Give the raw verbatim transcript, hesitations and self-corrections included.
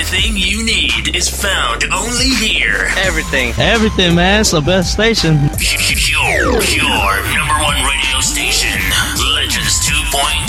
Everything you need is found only here. Everything. Everything, man. It's the best station. Your, your number one radio station. Legends two point